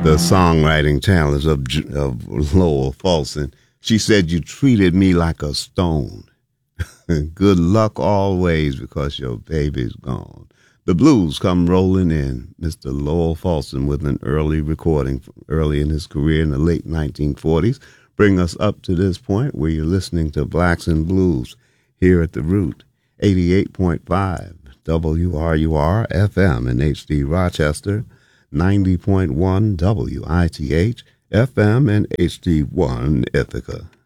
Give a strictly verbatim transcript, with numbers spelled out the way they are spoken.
the songwriting talents of, of Lowell Fulson. She said, "You treated me like a stone. Good luck always because your baby's gone." The blues come rolling in. Mister Lowell Fulson with an early recording early in his career in the late nineteen forties. Bring us up to this point where you're listening to Blacks and Blues here at The Root, eighty-eight point five W R U R F M in H D Rochester, ninety point one W I T H F M and H D one Ithaca.